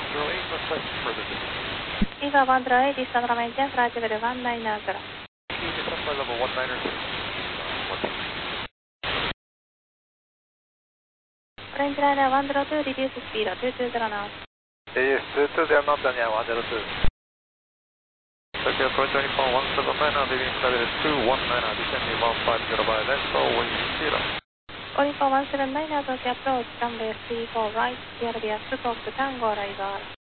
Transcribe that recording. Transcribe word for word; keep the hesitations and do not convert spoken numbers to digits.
zero eight, request further distance. Viva one zero eight, distant from engine, right level one nine zero. Descent by level one nine zero. Orange Liner one zero two, reduce speed two two zero knots. Yes, two two zero knots, Daniel one zero two. Tokyo approach twenty-four one seven nine, leaving flight is two one nine, descending one five zero by Nexo, wind zero. twenty-four one seven nine, Tokyo approach, runway three four right, clear via Sutok to Tango arrival.